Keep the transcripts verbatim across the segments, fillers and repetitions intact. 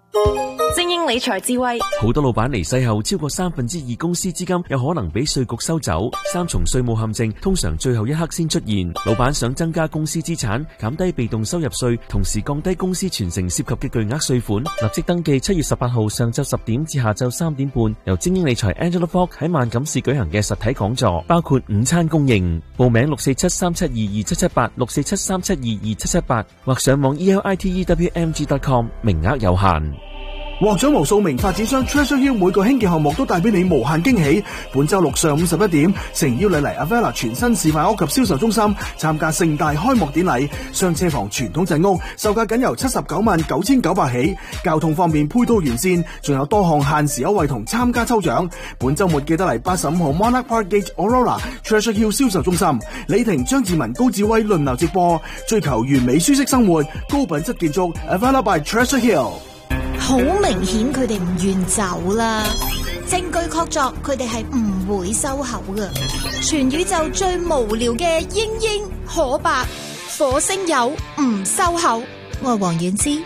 精英理財智慧， 好多老闆離世後，超過三分之二公司資金有可能俾稅局收走。三重稅務陷阱通常最後一刻先出現。老闆想增加公司資產，減低被動收入稅，同時降低公司傳承涉及嘅巨額稅款，立即登記七月十八號上晝十點至下晝三點半，由精英理財 Angela Fogg 喺萬錦市舉行嘅實體講座，包括午餐供應。報名六四七三七二二七七八，六四七三七二二七七八，或上網 e l i t e w m g dot com， 名額有限。 獲獎無數名發展商 Treasure Hill 每個興建項目都帶俾你無限驚喜。本周六上午十一點，誠邀你嚟 Avella 全新示範屋及銷售中心參加盛大開幕典禮。雙車房傳統陣屋售價僅由七十九萬九千九百起，交通方面配套完善，仲有多項限時優惠同參加抽獎。本周末記得嚟八十五號 Monarch Park Gate Aurora Treasure Hill 銷售中心，李婷、張志文、高志威輪流直播，追求完美舒適生活，高品質建築 Avella by Treasure Hill。 好明顯佢哋唔願走啦，證據確鑿佢哋係唔會收口㗎。全宇宙最無聊嘅英英可白火星友唔收口，我係黃婉之。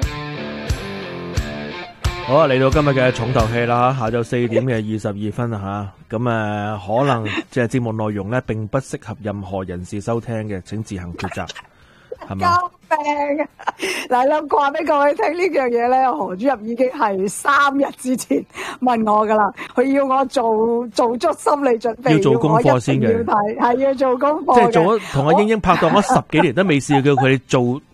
好啊，嚟到今日嘅重頭戲啦，下晝四點嘅二十二分啊吓，咁誒、呃、可能即係節目內容咧，並不適合任何人士收聽嘅，請自行抉擇，係嘛？ 救命啊！嗱，啦，話俾各位聽呢樣嘢咧，何主任已經係三日之前問我噶啦，佢要我做做足心理準備， 要做功課先嘅， 係要做功課。 即係做咗同阿英英拍檔咗十幾年都未試過叫佢哋做